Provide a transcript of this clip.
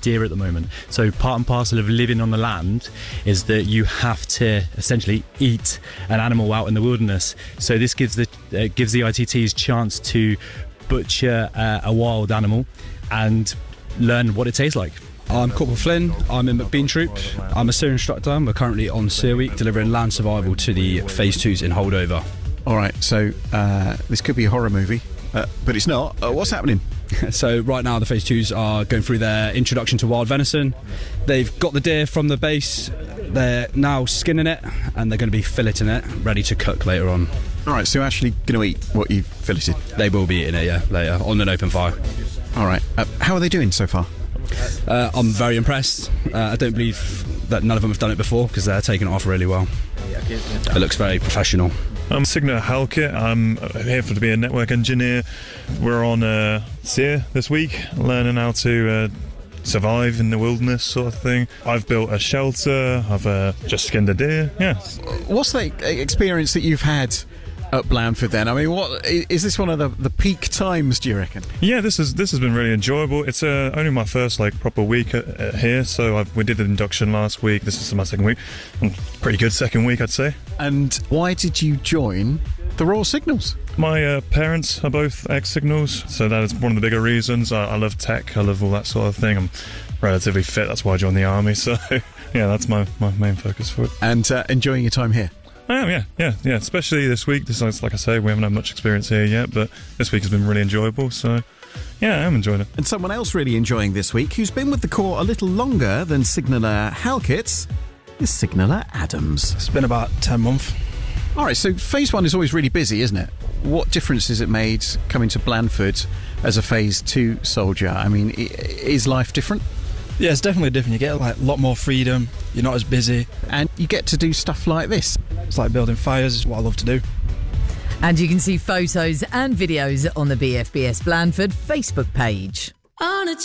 deer at the moment. So part and parcel of living on the land is that you have to essentially eat an animal out in the wilderness. So this gives the ITTs chance to butcher a wild animal and learn what it tastes like. I'm Corporal Flynn, I'm in McBean Troop, I'm a SEER instructor, we're currently on SEER Week delivering land survival to the Phase 2s in Holdover. Alright, so this could be a horror movie, but it's not. What's happening? So right now the Phase 2s are going through their introduction to wild venison. They've got the deer from the base, they're now skinning it and they're going to be filleting it, ready to cook later on. Alright, so you're actually going to eat what you've filleted? They will be eating it, yeah, later, on an open fire. Alright, how are they doing so far? I'm very impressed. I don't believe that none of them have done it before because they're taking it off really well. It looks very professional. I'm Signa Halkett. I'm here to be a network engineer. We're on SEER this week, learning how to survive in the wilderness sort of thing. I've built a shelter, I've just skinned a deer, yeah. What's the experience that you've had at Blandford then? I mean, what is this one of the peak times, do you reckon? Yeah, this has been really enjoyable. It's only my first proper week here, so we did the induction last week. This is my second week. Pretty good second week, I'd say. And why did you join the Royal Signals? My parents are both ex-Signals, so that is one of the bigger reasons. I love tech, I love all that sort of thing. I'm relatively fit, that's why I joined the army, so yeah, that's my main focus for it. And enjoying your time here? I am, yeah. Especially this week. This is, like I say, we haven't had much experience here yet, but this week has been really enjoyable, so yeah, I am enjoying it. And someone else really enjoying this week, who's been with the Corps a little longer than Signaller Halkett, is Signaller Adams. It's been about 10 months. All right, so Phase 1 is always really busy, isn't it? What difference has it made coming to Blandford as a Phase 2 soldier? I mean, is life different? Yeah, it's definitely different. You get a lot more freedom, you're not as busy. And you get to do stuff like this. It's like building fires, is what I love to do. And you can see photos and videos on the BFBS Blandford Facebook page. On a